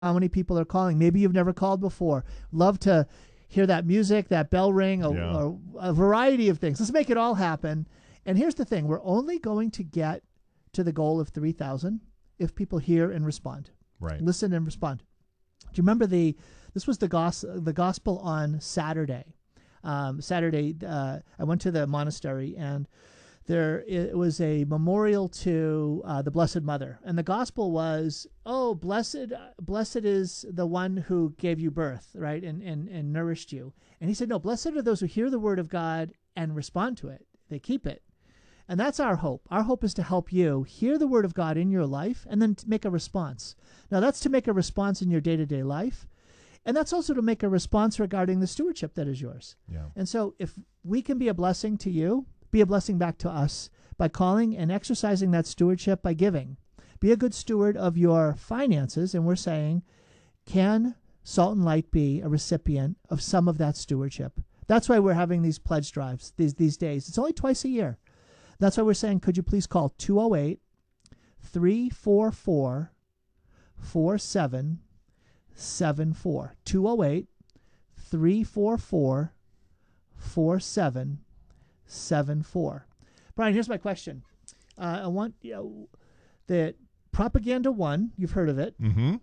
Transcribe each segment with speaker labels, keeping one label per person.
Speaker 1: how many people are calling. Maybe you've never called before. Love to hear that music, that bell ring, or a variety of things. Let's make it all happen. And here's the thing. We're only going to get to the goal of 3,000 if people hear and respond.
Speaker 2: Right.
Speaker 1: Listen and respond. Do you remember this was the gospel on Saturday. I went to the monastery, and it was a memorial to the Blessed Mother. And the gospel was, oh, blessed is the one who gave you birth, right, and nourished you. And he said, no, blessed are those who hear the word of God and respond to it. They keep it. And that's our hope. Our hope is to help you hear the word of God in your life and then to make a response. Now, that's to make a response in your day-to-day life. And that's also to make a response regarding the stewardship that is yours.
Speaker 2: Yeah.
Speaker 1: And so if we can be a blessing to you, be a blessing back to us by calling and exercising that stewardship by giving. Be a good steward of your finances. And we're saying, can Salt and Light be a recipient of some of that stewardship? That's why we're having these pledge drives these days. It's only twice a year. That's why we're saying, could you please call 208-344-4774. 208-344-4774. Brian, here's my question. I want that Propaganda One. You've heard of it.
Speaker 2: Mm-hmm.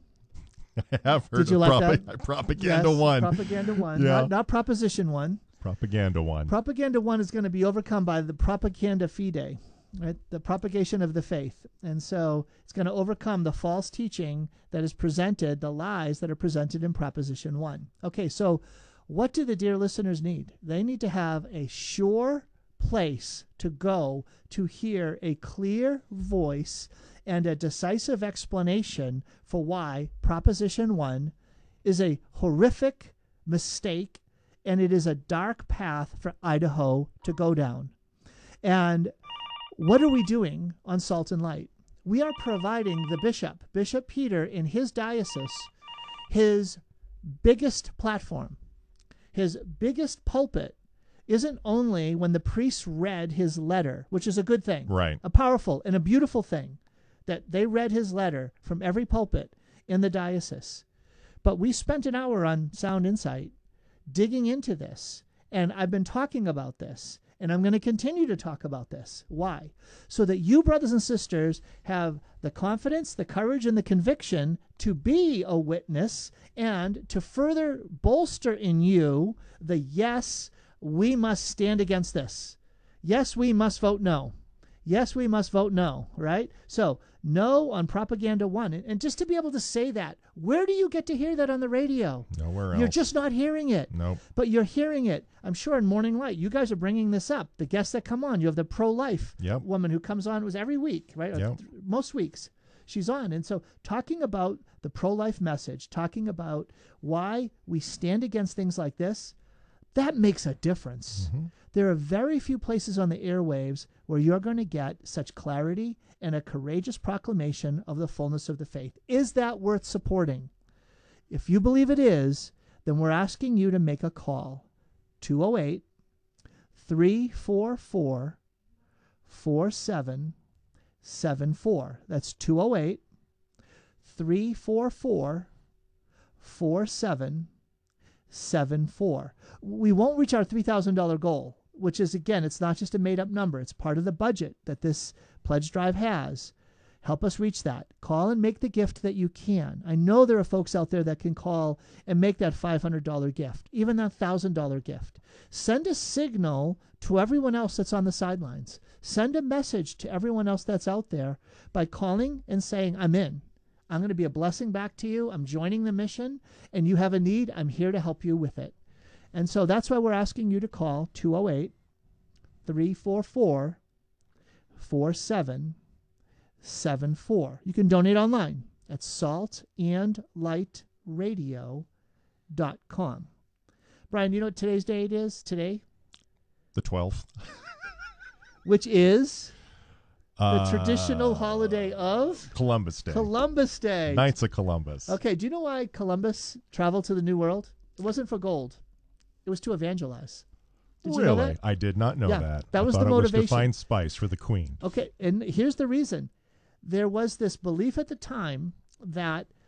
Speaker 2: I have heard
Speaker 1: Did you
Speaker 2: of
Speaker 1: like that?
Speaker 2: Propaganda
Speaker 1: Yes,
Speaker 2: One.
Speaker 1: Propaganda One.
Speaker 2: Yeah.
Speaker 1: Not Proposition One.
Speaker 2: Propaganda One.
Speaker 1: Propaganda One is going to be overcome by the Propaganda Fide, right? The propagation of the faith. And so it's going to overcome the false teaching that is presented, the lies that are presented in Proposition One. Okay, so what do the dear listeners need? They need to have a sure place to go to hear a clear voice and a decisive explanation for why Proposition One is a horrific mistake and it is a dark path for Idaho to go down. And what are we doing on Salt and Light? We are providing the Bishop Peter in his diocese, his biggest platform, his biggest pulpit isn't only when the priests read his letter, which is a good thing,
Speaker 2: right?
Speaker 1: A powerful and a beautiful thing that they read his letter from every pulpit in the diocese. But we spent an hour on Sound Insight digging into this, and I've been talking about this, and I'm going to continue to talk about this. Why? So that you, brothers and sisters, have the confidence, the courage, and the conviction to be a witness and to further bolster in you the yes, we must stand against this. Yes, we must vote no. Yes, we must vote no, right? So, no on Propaganda One. And just to be able to say that, where do you get to hear that on the radio?
Speaker 2: Nowhere else.
Speaker 1: You're just not hearing it.
Speaker 2: Nope.
Speaker 1: But you're hearing it, I'm sure, in Morning Light. You guys are bringing this up. The guests that come on, you have the pro-life woman who comes on, was every week, right?
Speaker 2: Yep.
Speaker 1: Most weeks she's on. And so talking about the pro-life message, talking about why we stand against things like this, that makes a difference.
Speaker 2: Mm-hmm.
Speaker 1: There are very few places on the airwaves where you're going to get such clarity and a courageous proclamation of the fullness of the faith. Is that worth supporting? If you believe it is, then we're asking you to make a call. 208-344-4774. That's 208-344-4774. We won't reach our $3,000 goal, which is, again, it's not just a made-up number. It's part of the budget that this pledge drive has. Help us reach that. Call and make the gift that you can. I know there are folks out there that can call and make that $500 gift, even that $1,000 gift. Send a signal to everyone else that's on the sidelines. Send a message to everyone else that's out there by calling and saying, I'm in. I'm going to be a blessing back to you. I'm joining the mission, and you have a need. I'm here to help you with it. And so that's why we're asking you to call 208-344-4774. You can donate online at saltandlightradio.com. Brian, you know what today's date is today?
Speaker 2: The 12th.
Speaker 1: Which is the traditional holiday of?
Speaker 2: Columbus Day.
Speaker 1: Columbus Day.
Speaker 2: Knights of Columbus.
Speaker 1: Okay, do you know why Columbus traveled to the New World? It wasn't for gold. It was to evangelize. Did you know that?
Speaker 2: I did not know that.
Speaker 1: That was
Speaker 2: I
Speaker 1: the
Speaker 2: thought
Speaker 1: motivation.
Speaker 2: It was to find spice for the queen.
Speaker 1: Okay, and here's the reason. There was this belief at the time that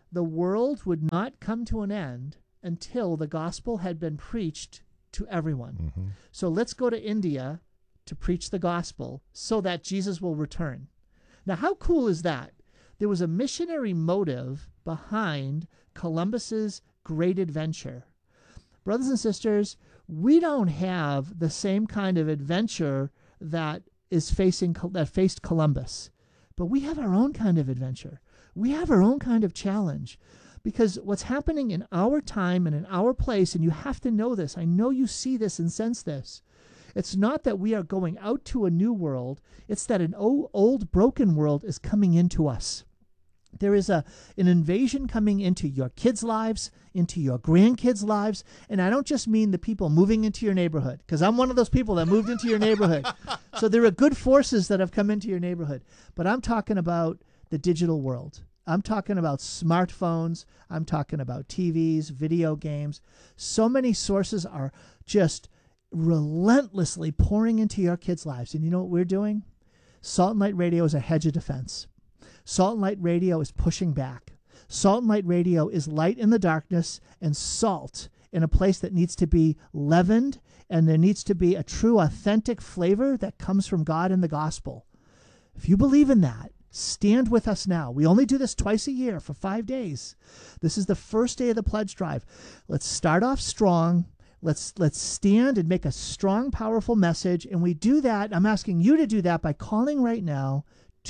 Speaker 1: the world would not come to an end until the gospel had been preached to everyone.
Speaker 2: Mm-hmm.
Speaker 1: So let's go to India to preach the gospel so that Jesus will return. Now, how cool is that? There was a missionary motive behind Columbus's great adventure. Brothers and sisters, we don't have the same kind of adventure that faced Columbus, but we have our own kind of adventure. We have our own kind of challenge, because what's happening in our time and in our place, and you have to know this, I know you see this and sense this, it's not that we are going out to a new world, it's that an old broken world is coming into us. There is an invasion coming into your kids' lives, into your grandkids' lives, and I don't just mean the people moving into your neighborhood, because I'm one of those people that moved into your neighborhood. So there are good forces that have come into your neighborhood. But I'm talking about the digital world. I'm talking about smartphones. I'm talking about TVs, video games. So many sources are just relentlessly pouring into your kids' lives. And you know what we're doing? Salt and Light Radio is a hedge of defense. Salt and Light Radio is pushing back. Salt and Light Radio is light in the darkness and salt in a place that needs to be leavened, and there needs to be a true, authentic flavor that comes from God and the gospel. If you believe in that, stand with us now. We only do this twice a year for 5 days. This is the first day of the pledge drive. Let's start off strong. Let's stand and make a strong, powerful message. And we do that. I'm asking you to do that by calling right now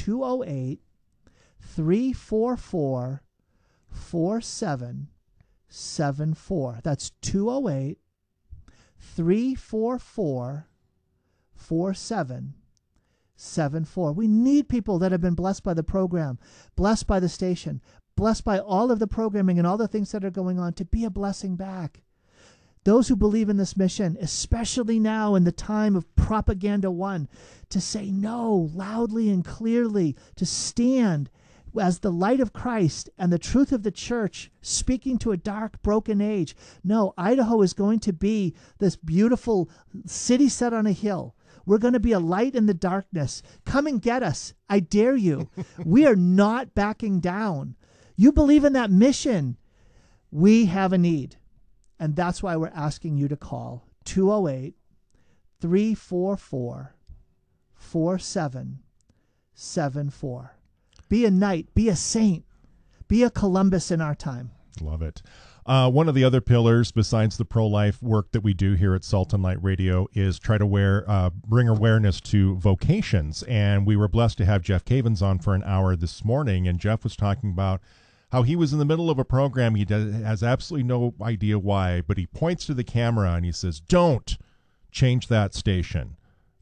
Speaker 1: 208-344-4774. That's 208-344-4774. We need people that have been blessed by the program, blessed by the station, blessed by all of the programming and all the things that are going on, to be a blessing back. Those who believe in this mission, especially now in the time of Propaganda 1, to say no loudly and clearly, to stand as the light of Christ and the truth of the church, speaking to a dark, broken age. No, Idaho is going to be this beautiful city set on a hill. We're going to be a light in the darkness. Come and get us. I dare you. We are not backing down. You believe in that mission. We have a need. And that's why we're asking you to call 208-344-4774. Be a knight. Be a saint. Be a Columbus in our time.
Speaker 2: Love it. One of the other pillars, besides the pro-life work that we do here at Salt and Light Radio, is try to bring awareness to vocations. And we were blessed to have Jeff Cavins on for an hour this morning. And Jeff was talking about how he was in the middle of a program. He has absolutely no idea why, but he points to the camera and he says, "Don't change that station."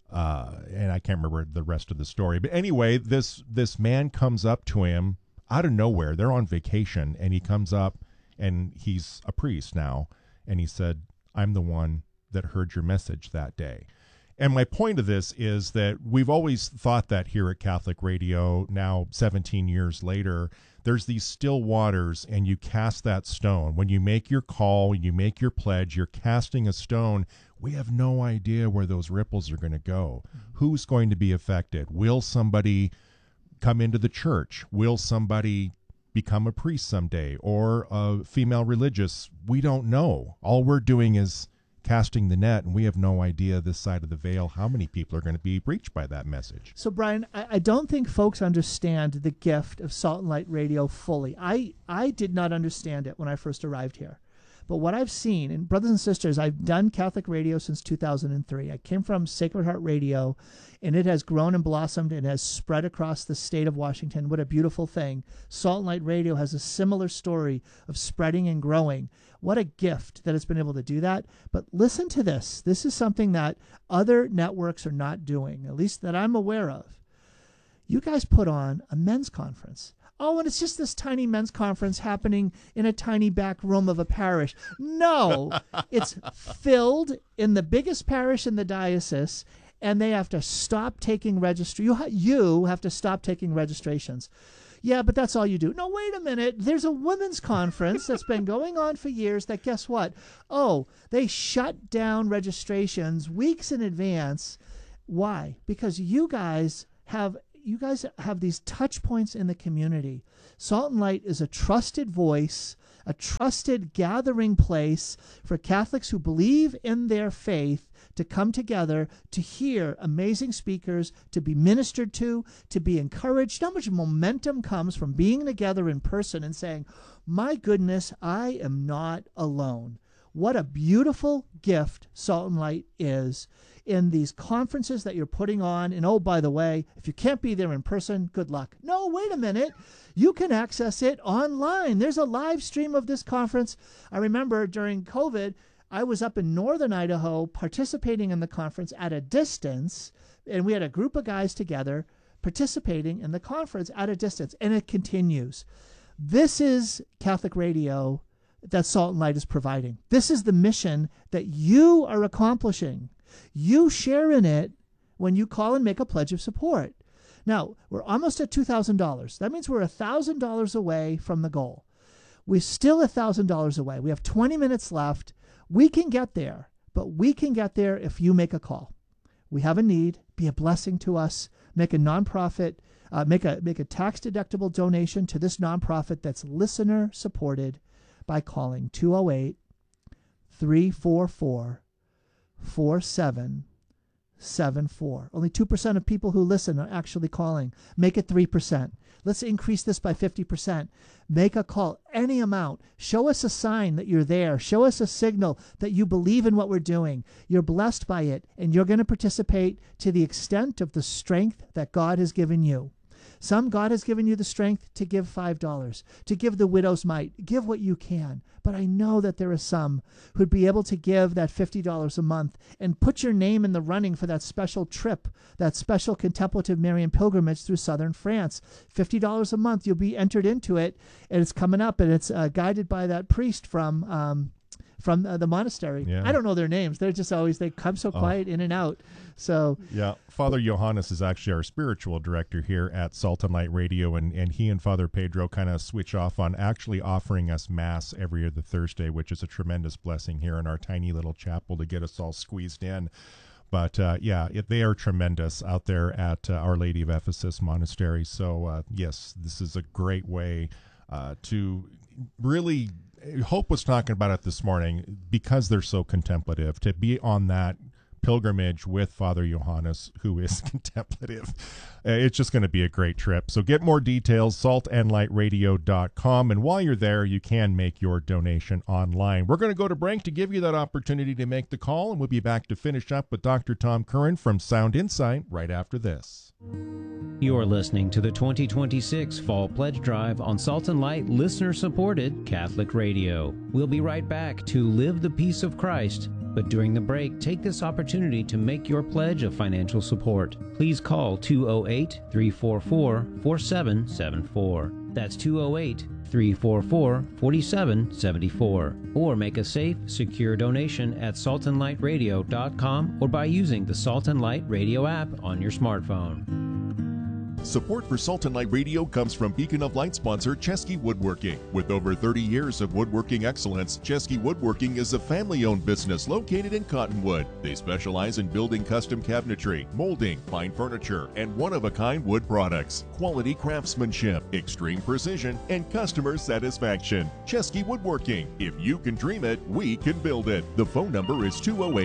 Speaker 2: And I can't remember the rest of the story. But anyway, this man comes up to him out of nowhere. They're on vacation, and he comes up, and he's a priest now. And he said, "I'm the one that heard your message that day." And my point of this is that we've always thought that here at Catholic Radio, now 17 years later, there's these still waters, and you cast that stone. When you make your call, when you make your pledge, you're casting a stone. We have no idea where those ripples are going to go. Who's going to be affected? Will somebody come into the church? Will somebody become a priest someday, or a female religious? We don't know. All we're doing is casting the net, and we have no idea this side of the veil how many people are going to be reached by that message.
Speaker 1: So, Brian, I don't think folks understand the gift of Salt and Light Radio fully. I did not understand it when I first arrived here. But what I've seen, and brothers and sisters, I've done Catholic radio since 2003. I came from Sacred Heart Radio, and it has grown and blossomed and has spread across the state of Washington. What a beautiful thing. Salt and Light Radio has a similar story of spreading and growing. What a gift that it's been able to do that. But listen to this. This is something that other networks are not doing, at least that I'm aware of. You guys put on a men's conference. Oh, and it's just this tiny men's conference happening in a tiny back room of a parish. No, it's filled in the biggest parish in the diocese, and they have to stop taking registry. You have to stop taking registrations. Yeah, but that's all you do. No, wait a minute. There's a women's conference that's been going on for years that, guess what? Oh, they shut down registrations weeks in advance. Why? Because you guys have you guys have these touch points in the community. Salt and Light is a trusted voice, a trusted gathering place for Catholics who believe in their faith to come together, to hear amazing speakers, to be ministered to be encouraged. How much momentum comes from being together in person and saying, my goodness, I am not alone. What a beautiful gift Salt and Light is in these conferences that you're putting on. And oh, by the way, if you can't be there in person, good luck. No, wait a minute. You can access it online. There's a live stream of this conference. I remember during COVID, I was up in northern Idaho participating in the conference at a distance, and we had a group of guys together participating in the conference at a distance, and it continues. This is Catholic radio that Salt and Light is providing. This is the mission that you are accomplishing. You share in it when you call and make a pledge of support. Now, we're almost at $2,000. That means we're $1,000 away from the goal. We're still $1,000 away. We have 20 minutes left. We can get there, but we can get there if you make a call. We have a need. Be a blessing to us. Make a nonprofit. Make a tax-deductible donation to this nonprofit that's listener-supported by calling 208-344-4774. Only 2% of people who listen are actually calling. Make it 3%. Let's increase this by 50%. Make a call, any amount. Show us a sign that you're there. Show us a signal that you believe in what we're doing. You're blessed by it, and you're going to participate to the extent of the strength that God has given you. Some, God has given you the strength to give $5, to give the widow's mite. Give what you can. But I know that there are some who'd be able to give that $50 a month and put your name in the running for that special trip, that special contemplative Marian pilgrimage through southern France. $50 a month, you'll be entered into it, and it's coming up, and it's guided by that priest from the monastery.
Speaker 2: Yeah.
Speaker 1: I don't know their names. They're just always, they come so quiet in and out. So
Speaker 2: yeah, Father Johannes is actually our spiritual director here at Salt and Light Radio, and he and Father Pedro kind of switch off on actually offering us Mass every other Thursday, which is a tremendous blessing here in our tiny little chapel to get us all squeezed in. But they are tremendous out there at Our Lady of Ephesus Monastery. So yes, this is a great way to really, Hope was talking about it this morning, because they're so contemplative, to be on that pilgrimage with Father Johannes, who is contemplative. It's just going to be a great trip. So get more details, saltandlightradio.com. And while you're there, you can make your donation online. We're going to go to break to give you that opportunity to make the call, and we'll be back to finish up with Dr. Tom Curran from Sound Insight right after this.
Speaker 3: You're listening to the 2026 Fall Pledge Drive on Salt and Light listener-supported Catholic Radio. We'll be right back to Live the Peace of Christ. But during the break, take this opportunity to make your pledge of financial support. Please call 208-344-4774. That's 208-344-4774. Or make a safe, secure donation at saltandlightradio.com or by using the Salt and Light Radio app on your smartphone.
Speaker 4: Support for Salt and Light Radio comes from Beacon of Light sponsor Chesky Woodworking. With over 30 years of woodworking excellence, Chesky Woodworking is a family-owned business located in Cottonwood. They specialize in building custom cabinetry, molding, fine furniture, and one-of-a-kind wood products. Quality craftsmanship, extreme precision, and customer satisfaction. Chesky Woodworking. If you can dream it, we can build it. The phone number is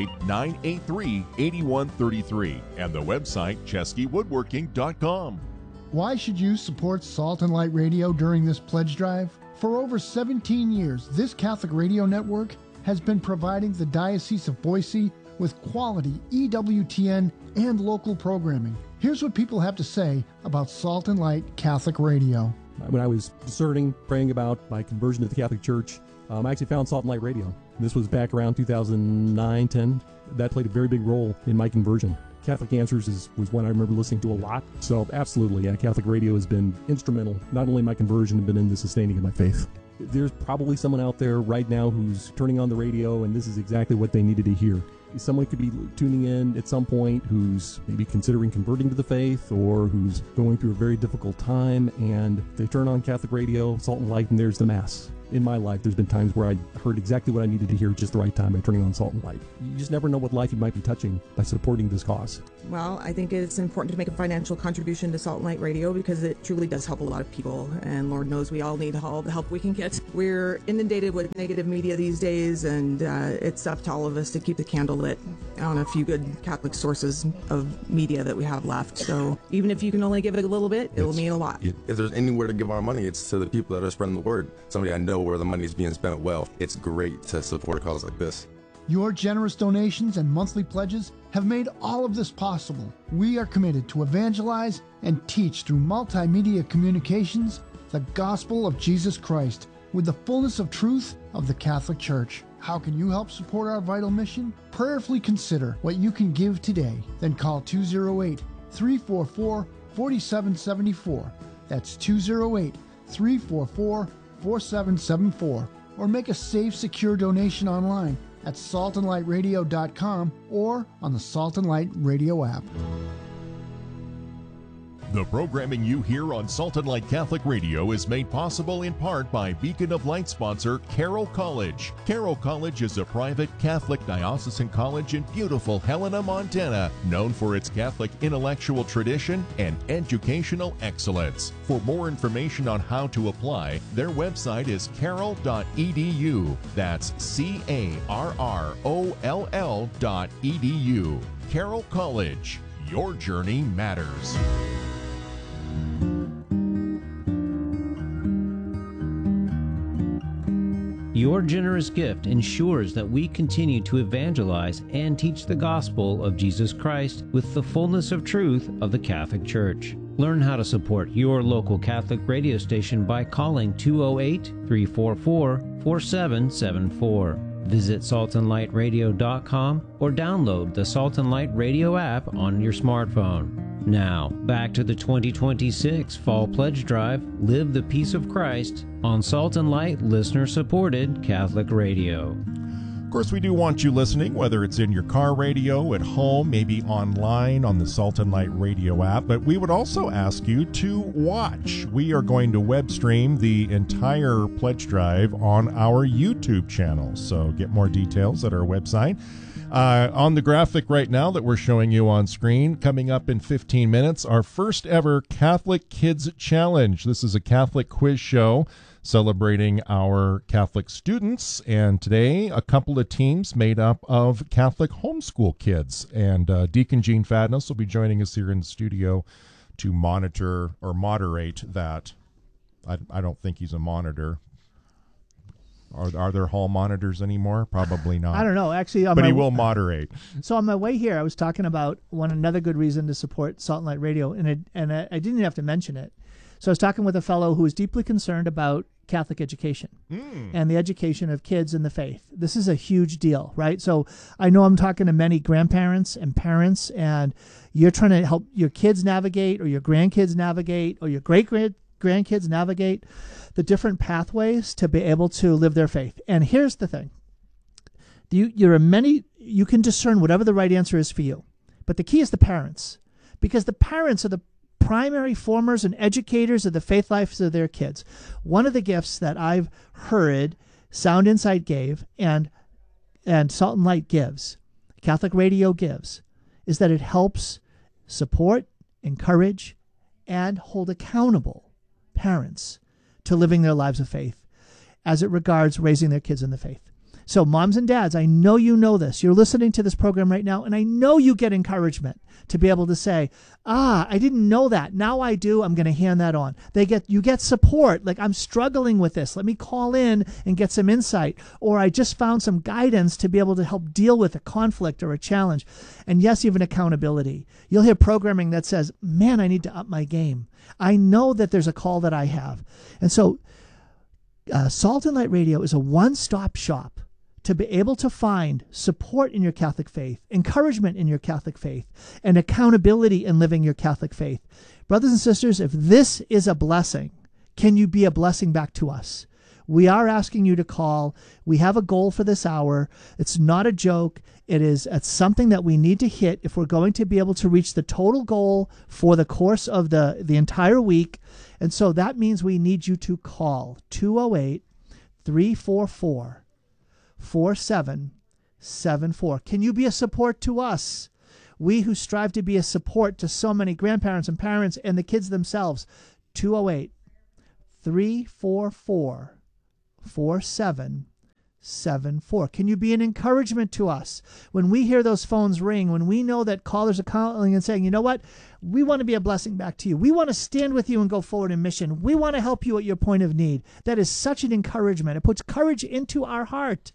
Speaker 4: 208-983-8133 and the website cheskywoodworking.com.
Speaker 5: Why should you support Salt and Light Radio during this pledge drive? For over 17 years, this Catholic radio network has been providing the Diocese of Boise with quality EWTN and local programming. Here's what people have to say about Salt and Light Catholic Radio.
Speaker 6: When I was discerning, praying about my conversion to the Catholic Church, I actually found Salt and Light Radio. This was back around 2009-10. That played a very big role in my conversion. Catholic Answers was one I remember listening to a lot. So absolutely, yeah, Catholic radio has been instrumental, not only in my conversion, but in the sustaining of my faith. There's probably someone out there right now who's turning on the radio, and this is exactly what they needed to hear. Someone could be tuning in at some point who's maybe considering converting to the faith or who's going through a very difficult time, and they turn on Catholic radio, Salt and Light, and there's the Mass. In my life, there's been times where I heard exactly what I needed to hear at just the right time by turning on Salt and Light. You just never know what life you might be touching by supporting this cause.
Speaker 7: Well, I think it's important to make a financial contribution to Salt and Light Radio because it truly does help a lot of people, and Lord knows we all need all the help we can get. We're inundated with negative media these days, and it's up to all of us to keep the candle lit on a few good Catholic sources of media that we have left. So even if you can only give it a little bit, it'll mean a lot.
Speaker 8: If there's anywhere to give our money, it's to the people that are spreading the word. Somebody I know where the money is being spent well. It's great to support a cause like this.
Speaker 5: Your generous donations and monthly pledges have made all of this possible. We are committed to evangelize and teach through multimedia communications the gospel of Jesus Christ with the fullness of truth of the Catholic Church. How can you help support our vital mission? Prayerfully consider what you can give today. Then call 208-344-4774. That's 208-344-4774. Or make a safe, secure donation online at saltandlightradio.com or on the Salt and Light Radio app.
Speaker 4: The programming you hear on Salt and Light Catholic Radio is made possible in part by Beacon of Light sponsor Carroll College. Carroll College is a private Catholic diocesan college in beautiful Helena, Montana, known for its Catholic intellectual tradition and educational excellence. For more information on how to apply, their website is carroll.edu. That's CARROLL.edu. Carroll College. Your journey matters.
Speaker 3: Your generous gift ensures that we continue to evangelize and teach the gospel of Jesus Christ with the fullness of truth of the Catholic Church. Learn how to support your local Catholic radio station by calling 208-344-4774. Visit saltandlightradio.com or download the Salt and Light Radio app on your smartphone. Now, back to the 2026 Fall Pledge Drive, Live the Peace of Christ, on Salt and Light listener-supported Catholic Radio.
Speaker 2: Of course, we do want you listening, whether it's in your car radio, at home, maybe online on the Salt and Light Radio app, but we would also ask you to watch. We are going to web stream the entire pledge drive on our YouTube channel, so get more details at our website. On the graphic right now that we're showing you on screen, coming up in 15 minutes, our first ever Catholic Kids Challenge. This is a Catholic quiz show celebrating our Catholic students, and today a couple of teams made up of Catholic homeschool kids, and Deacon Gene Fadness will be joining us here in the studio to monitor or moderate that. I don't think he's a monitor. Are there hall monitors anymore? Probably not.
Speaker 1: I don't know. Actually,
Speaker 2: but he will moderate.
Speaker 1: So on my way here, I was talking about another good reason to support Salt and Light Radio, and I didn't have to mention it. So I was talking with a fellow who is deeply concerned about Catholic education and the education of kids in the faith. This is a huge deal, right? So I know I'm talking to many grandparents and parents, and you're trying to help your kids navigate, or your grandkids navigate, or your great-grandkids navigate the different pathways to be able to live their faith. And here's the thing. You can discern whatever the right answer is for you. But the key is the parents, because the parents are the primary formers and educators of the faith lives of their kids. One of the gifts that I've heard Sound Insight gave and Salt and Light gives, Catholic Radio gives, is that it helps support, encourage, and hold accountable parents to living their lives of faith as it regards raising their kids in the faith. So moms and dads, I know you know this. You're listening to this program right now, and I know you get encouragement to be able to say, I didn't know that. Now I do. I'm going to hand that on. You get support. Like, I'm struggling with this. Let me call in and get some insight. Or I just found some guidance to be able to help deal with a conflict or a challenge. And yes, even accountability. You'll hear programming that says, man, I need to up my game. I know that there's a call that I have. And so Salt and Light Radio is a one-stop shop to be able to find support in your Catholic faith, encouragement in your Catholic faith, and accountability in living your Catholic faith. Brothers and sisters, if this is a blessing, can you be a blessing back to us? We are asking you to call. We have a goal for this hour. It's not a joke. It's something that we need to hit if we're going to be able to reach the total goal for the course of the entire week. And so that means we need you to call 208-344-4774. Can you be a support to us? We who strive to be a support to so many grandparents and parents and the kids themselves. 208-344-4774. Can you be an encouragement to us? When we hear those phones ring, when we know that callers are calling and saying, you know what, we want to be a blessing back to you. We want to stand with you and go forward in mission. We want to help you at your point of need. That is such an encouragement. It puts courage into our heart.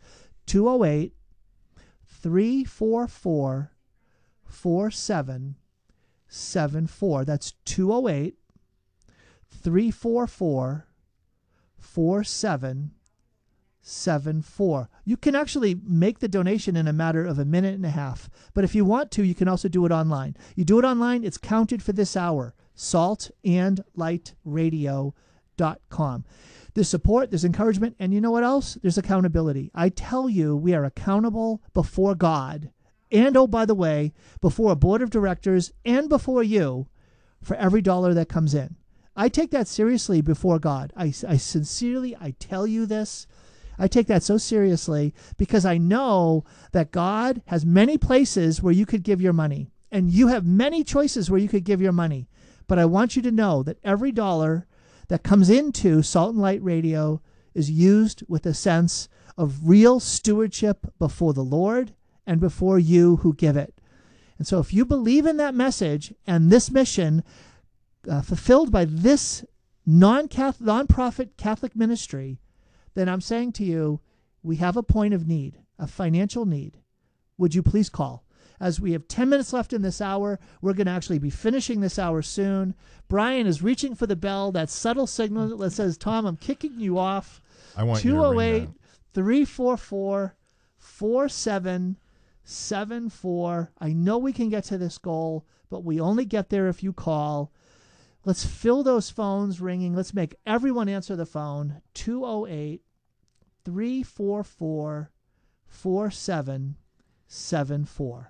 Speaker 1: 208-344-4774. That's 208-344-4774. You can actually make the donation in a matter of a minute and a half. But if you want to, you can also do it online. You do it online, it's counted for this hour. saltandlightradio.com. There's support, there's encouragement, and you know what else? There's accountability. I tell you, we are accountable before God. And, oh, by the way, before a board of directors and before you for every dollar that comes in. I take that seriously before God. I sincerely, I tell you this. I take that so seriously because I know that God has many places where you could give your money. And you have many choices where you could give your money. But I want you to know that every dollar that comes into Salt and Light Radio is used with a sense of real stewardship before the Lord and before you who give it. And so if you believe in that message and this mission fulfilled by this non-profit Catholic ministry, then I'm saying to you, we have a point of need, a financial need. Would you please call? As we have 10 minutes left in this hour, we're going to actually be finishing this hour soon. Brian is reaching for the bell, that subtle signal that says, Tom, I'm kicking you off.
Speaker 2: I want you to ring that.
Speaker 1: 208-344-4774. I know we can get to this goal, but we only get there if you call. Let's fill those phones ringing. Let's make everyone answer the phone. 208-344-4774.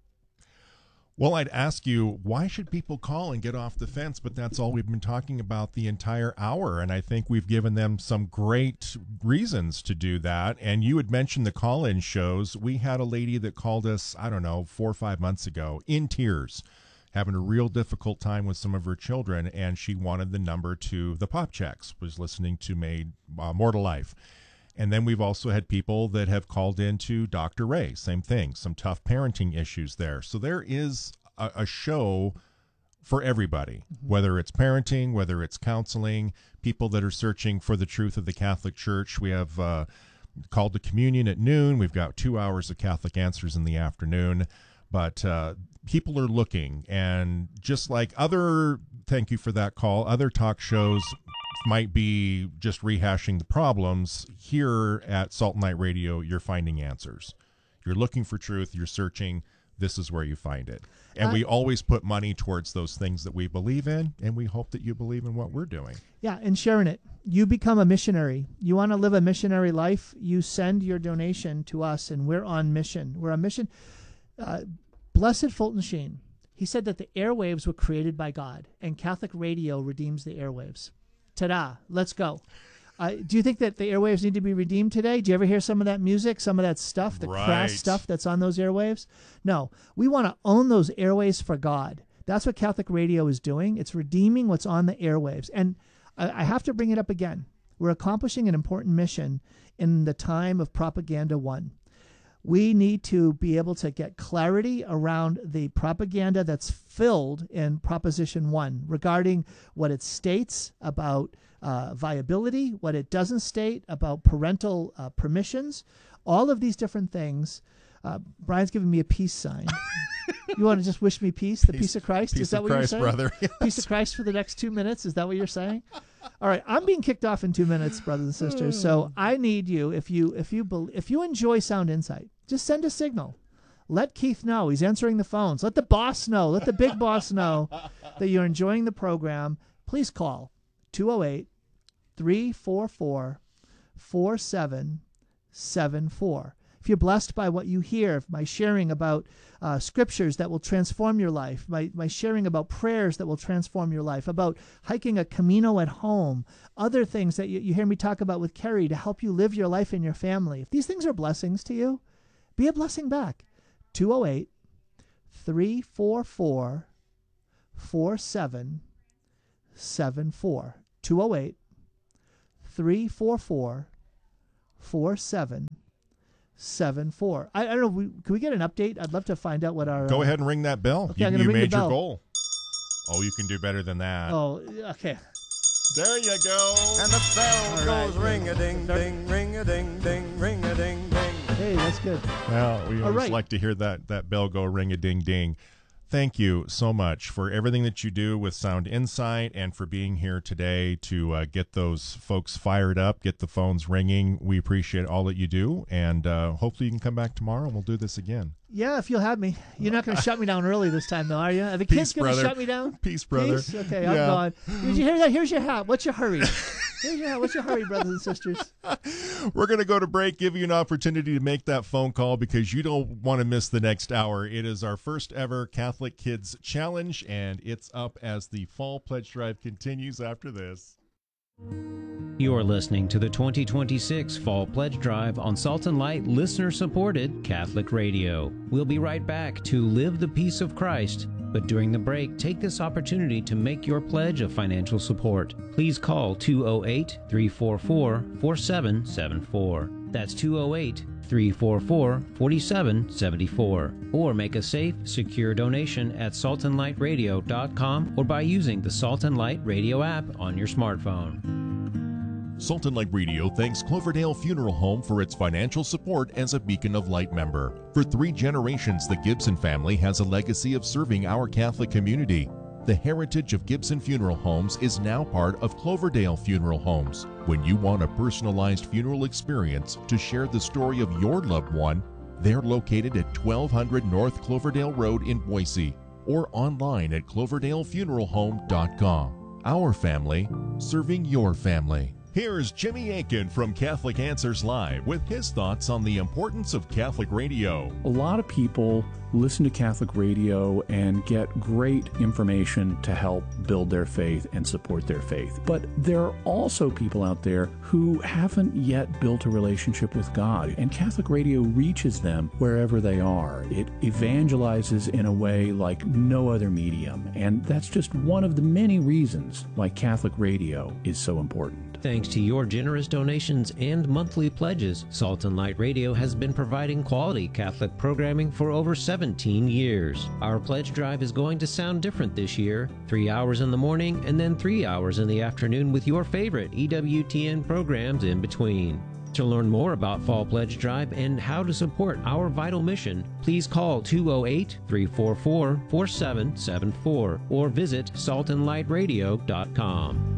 Speaker 2: Well, I'd ask you, why should people call and get off the fence? But that's all we've been talking about the entire hour. And I think we've given them some great reasons to do that. And you had mentioned the call-in shows. We had a lady that called us, 4 or 5 months ago, in tears, having a real difficult time with some of her children. And she wanted the number to the Pop Checks, was listening to Made More to Life. And then we've also had people that have called in to Dr. Ray. Same thing, some tough parenting issues there. So there is a show for everybody, whether it's parenting, whether it's counseling, people that are searching for the truth of the Catholic Church. We have Called to Communion at noon. We've got 2 hours of Catholic Answers in the afternoon. But people are looking. And just like thank you for that call, other talk shows might be just rehashing the problems. Here at Salt and Light Radio, you're finding answers. You're looking for truth. You're searching. This is where you find it. And we always put money towards those things that we believe in, and we hope that you believe in what we're doing.
Speaker 1: Yeah, and sharing it. You become a missionary. You want to live a missionary life, you send your donation to us, and we're on mission. We're on mission. Blessed Fulton Sheen, he said that the airwaves were created by God, and Catholic radio redeems the airwaves. Ta-da, let's go. Do you think that the airwaves need to be redeemed today? Do you ever hear some of that music, some of that stuff, the crass stuff that's on those airwaves? No, we want to own those airwaves for God. That's what Catholic radio is doing. It's redeeming what's on the airwaves. And I have to bring it up again. We're accomplishing an important mission in the time of Propaganda 1. We need to be able to get clarity around the propaganda that's filled in Proposition 1 regarding what it states about viability, what it doesn't state about parental permissions, all of these different things. Brian's giving me a peace sign. You want to just wish me peace? The peace of Christ? Is that what you're saying?
Speaker 2: Brother. Yes.
Speaker 1: Peace of Christ for the next 2 minutes? Is that what you're saying? All right, I'm being kicked off in 2 minutes, brothers and sisters. So I need you, if you enjoy Sound Insight, just send a signal. Let Keith know. He's answering the phones. Let the boss know. Let the big boss know that you're enjoying the program. Please call 208-344-4774. 4774. If you're blessed by what you hear, my sharing about scriptures that will transform your life, my sharing about prayers that will transform your life, about hiking a Camino at home, other things that you hear me talk about with Carrie to help you live your life and your family, if these things are blessings to you, be a blessing back. 208-344-4774. 208-344-4774. I don't know. Can we get an update? I'd love to find out what our.
Speaker 2: Go ahead and ring that bell.
Speaker 1: Okay,
Speaker 2: You made your goal. Oh, you can do better than that.
Speaker 1: Oh, okay.
Speaker 2: There you go.
Speaker 9: And the bell goes ring-a-ding-ding, ring-a-ding-ding, ring-a-ding-ding.
Speaker 1: Hey, that's good.
Speaker 2: Well, we always like to hear that bell go ring-a-ding-ding. Thank you so much for everything that you do with Sound Insight and for being here today to get those folks fired up, get the phones ringing. We appreciate all that you do, and hopefully you can come back tomorrow and we'll do this again.
Speaker 1: Yeah, if you'll have me. You're not going to shut me down early this time, though, are you? Are the kids going to shut me down?
Speaker 2: Peace, brother.
Speaker 1: Peace? Okay, I'm gone. Did you hear that? Here's your hat. What's your hurry? Here's your hat. What's your hurry, brothers and sisters?
Speaker 2: We're going to go to break, give you an opportunity to make that phone call because you don't want to miss the next hour. It is our first ever Catholic Kids Challenge, and it's up as the Fall Pledge Drive continues after this.
Speaker 3: You're listening to the 2026 Fall Pledge Drive on Salt and Light listener-supported Catholic Radio. We'll be right back to Live the Peace of Christ, but during the break, take this opportunity to make your pledge of financial support. Please call 208-344-4774. That's 208-344-4774. Or make a safe, secure donation at saltandlightradio.com or by using the Salt and Light Radio app on your smartphone.
Speaker 4: Salt and Light Radio thanks Cloverdale Funeral Home for its financial support as a Beacon of Light member. For 3 generations, the Gibson family has a legacy of serving our Catholic community. The heritage of Gibson Funeral Homes is now part of Cloverdale Funeral Homes. When you want a personalized funeral experience to share the story of your loved one, they're located at 1200 North Cloverdale Road in Boise or online at cloverdalefuneralhome.com. Our family, serving your family. Here's Jimmy Aiken from Catholic Answers Live with his thoughts on the importance of Catholic radio.
Speaker 10: A lot of people listen to Catholic radio and get great information to help build their faith and support their faith. But there are also people out there who haven't yet built a relationship with God, and Catholic radio reaches them wherever they are. It evangelizes in a way like no other medium, and that's just one of the many reasons why Catholic radio is so important.
Speaker 3: Thanks to your generous donations and monthly pledges, Salt and Light Radio has been providing quality Catholic programming for over 17 years. Our pledge drive is going to sound different this year. 3 hours in the morning and then 3 hours in the afternoon with your favorite EWTN programs in between. To learn more about Fall Pledge Drive and how to support our vital mission, please call 208-344-4774 or visit saltandlightradio.com.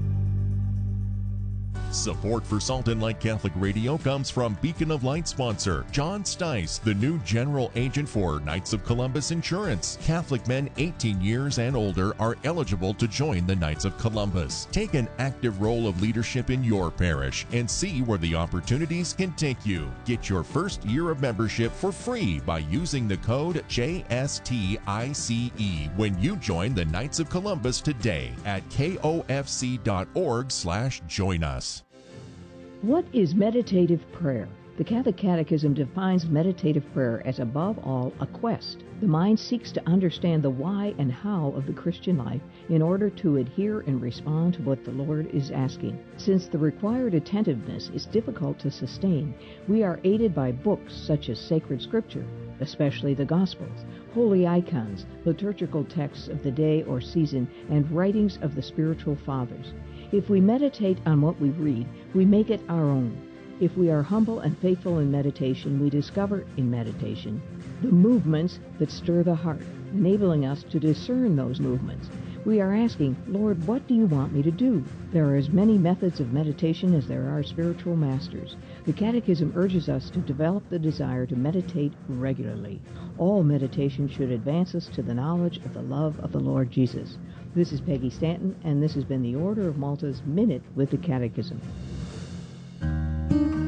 Speaker 4: Support for Salt and Light Catholic Radio comes from Beacon of Light sponsor John Stice, the new general agent for Knights of Columbus Insurance. Catholic men 18 years and older are eligible to join the Knights of Columbus. Take an active role of leadership in your parish and see where the opportunities can take you. Get your first year of membership for free by using the code JSTICE when you join the Knights of Columbus today at kofc.org/join us.
Speaker 11: What is meditative prayer? The Catholic Catechism defines meditative prayer as above all a quest. The mind seeks to understand the why and how of the Christian life in order to adhere and respond to what the Lord is asking. Since the required attentiveness is difficult to sustain, we are aided by books such as sacred scripture, especially the Gospels, holy icons, liturgical texts of the day or season, and writings of the spiritual fathers. If we meditate on what we read, we make it our own. If we are humble and faithful in meditation, we discover in meditation the movements that stir the heart, enabling us to discern those movements. We are asking, Lord, what do you want me to do? There are as many methods of meditation as there are spiritual masters. The Catechism urges us to develop the desire to meditate regularly. All meditation should advance us to the knowledge of the love of the Lord Jesus. This is Peggy Stanton, and this has been the Order of Malta's Minute with the Catechism.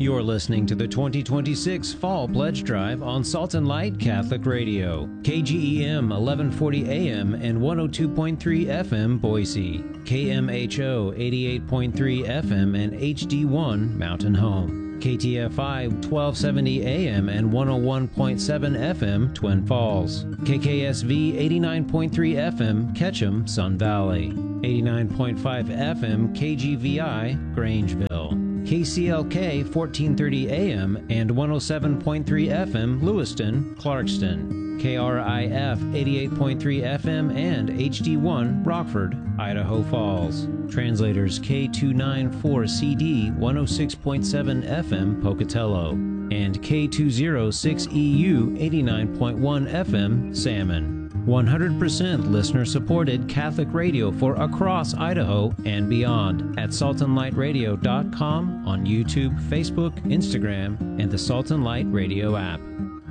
Speaker 3: You're listening to the 2026 Fall Pledge Drive on Salt and Light Catholic Radio, KGEM 1140 AM and 102.3 FM Boise, KMHO 88.3 FM and HD1 Mountain Home, KTFI 1270 AM and 101.7 FM Twin Falls, KKSV 89.3 FM Ketchum Sun Valley, 89.5 FM KGVI Grangeville, KCLK 1430 AM and 107.3 FM Lewiston, Clarkston, KRIF 88.3 FM and HD1 Rockford, Idaho Falls. Translators K294CD 106.7 FM Pocatello and K206EU 89.1 FM Salmon. 100% listener-supported Catholic radio for across Idaho and beyond at saltandlightradio.com on YouTube, Facebook, Instagram, and the Salt and Light Radio app.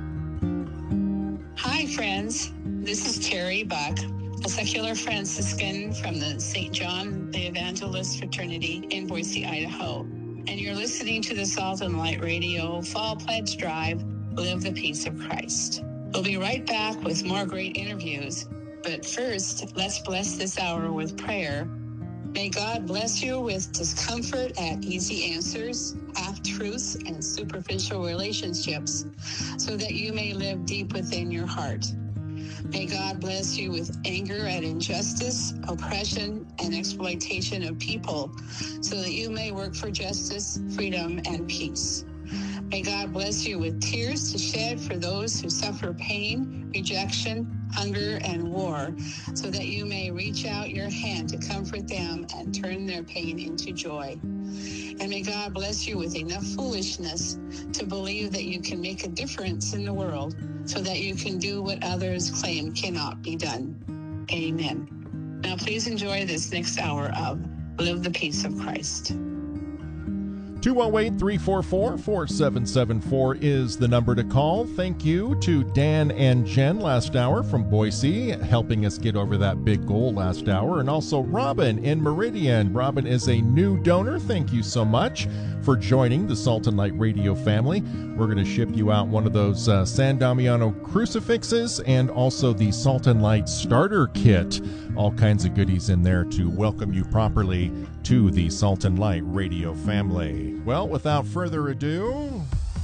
Speaker 12: Hi, friends. This is Terry Buck, a secular Franciscan from the St. John the Evangelist Fraternity in Boise, Idaho. And you're listening to the Salt and Light Radio Fall Pledge Drive, Live the Peace of Christ. We'll be right back with more great interviews. But first, let's bless this hour with prayer. May God bless you with discomfort at easy answers, half-truths, and superficial relationships, so that you may live deep within your heart. May God bless you with anger at injustice, oppression, and exploitation of people, so that you may work for justice, freedom, and peace. May God bless you with tears to shed for those who suffer pain, rejection, hunger, and war, so that you may reach out your hand to comfort them and turn their pain into joy. And may God bless you with enough foolishness to believe that you can make a difference in the world, so that you can do what others claim cannot be done. Amen. Now please enjoy this next hour of Live the Peace of Christ.
Speaker 2: 208-344-4774 is the number to call. Thank you to Dan and Jen last hour from Boise, helping us get over that big goal last hour, and also Robin in Meridian. Robin is a new donor. Thank you so much for joining the Salt and Light Radio family. We're going to ship you out one of those San Damiano crucifixes and also the Salt and Light starter kit. All kinds of goodies in there to welcome you properly to the Salt and Light Radio family. Well, without further ado,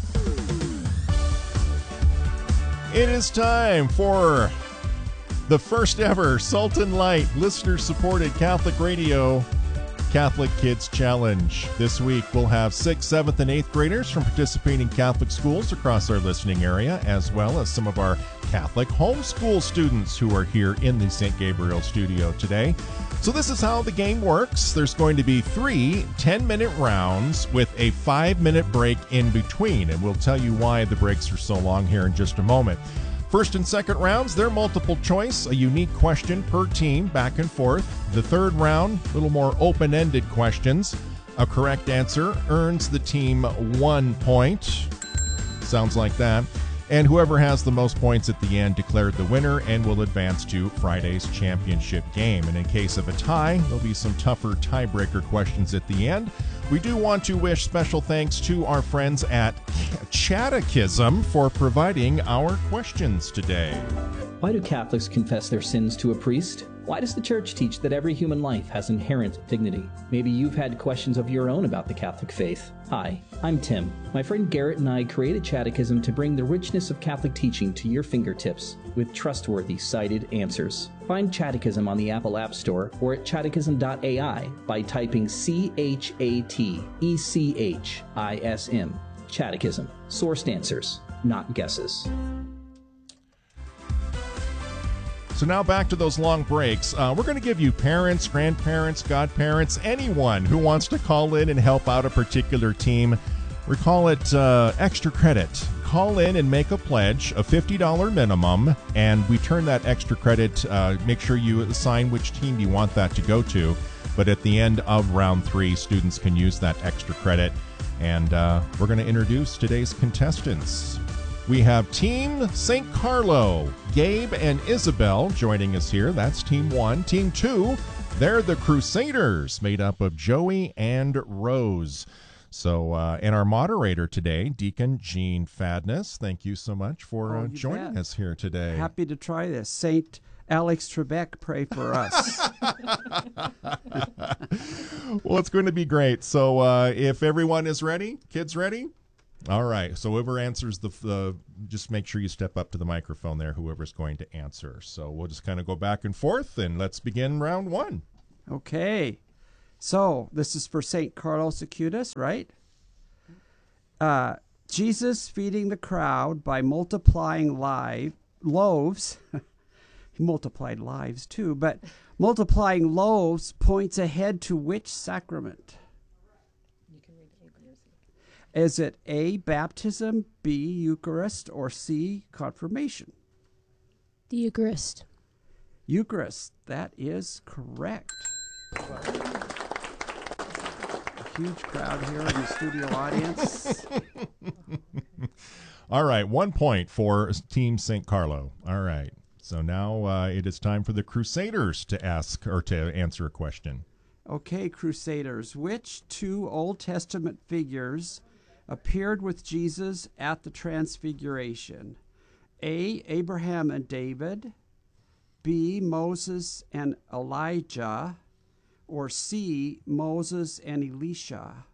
Speaker 2: it is time for the first ever Salt and Light listener-supported Catholic Radio Catholic Kids Challenge. This week we'll have 6th, 7th, and 8th graders from participating Catholic schools across our listening area, as well as some of our Catholic homeschool students who are here in the St. Gabriel studio today. So this is how the game works. There's going to be 3 10-minute rounds with a 5-minute break in between, and we'll tell you why the breaks are so long here in just a moment. First and second rounds, they're multiple choice, a unique question per team, back and forth. The third round, a little more open-ended questions. A correct answer earns the team 1 point. Sounds like that. And whoever has the most points at the end declared the winner and will advance to Friday's championship game. And in case of a tie, there'll be some tougher tiebreaker questions at the end. We do want to wish special thanks to our friends at Catechism for providing our questions today.
Speaker 13: Why do Catholics confess their sins to a priest? Why does the Church teach that every human life has inherent dignity? Maybe you've had questions of your own about the Catholic faith. Hi, I'm Tim. My friend Garrett and I created Catechism to bring the richness of Catholic teaching to your fingertips with trustworthy, cited answers. Find Catechism on the Apple App Store or at catechism.ai by typing CHATECHISM. Catechism. Sourced answers, not guesses.
Speaker 2: So now back to those long breaks. We're going to give you parents, grandparents, godparents, anyone who wants to call in and help out a particular team. We call it extra credit. Call in and make a pledge, a $50 minimum, and we turn that extra credit. Make sure you assign which team you want that to go to. But at the end of round 3, students can use that extra credit. And we're going to introduce today's contestants. We have Team St. Carlo, Gabe and Isabel joining us here. That's Team 1. Team 2, they're the Crusaders, made up of Joey and Rose. So, and our moderator today, Deacon Gene Fadness, thank you so much for joining us here today.
Speaker 14: Happy to try this. Saint Alex Trebek, pray for us.
Speaker 2: Well, it's going to be great. So if everyone is ready, kids ready? All right. So whoever answers just make sure you step up to the microphone there, whoever's going to answer. So we'll just kind of go back and forth, and let's begin round one.
Speaker 14: Okay. So this is for St. Carlos Acutis, right? Jesus feeding the crowd by multiplying loaves. He multiplied lives too, but multiplying loaves points ahead to which sacrament? Is it A, baptism, B, Eucharist, or C, confirmation?
Speaker 15: The Eucharist.
Speaker 14: Eucharist. That is correct. A huge crowd here in the studio audience.
Speaker 2: All right, 1 point for Team St. Carlo. All right. So now it is time for the Crusaders to ask or to answer a question.
Speaker 14: Okay, Crusaders. Which two Old Testament figures appeared with Jesus at the Transfiguration? A, Abraham and David, B, Moses and Elijah, or C, Moses and Elisha?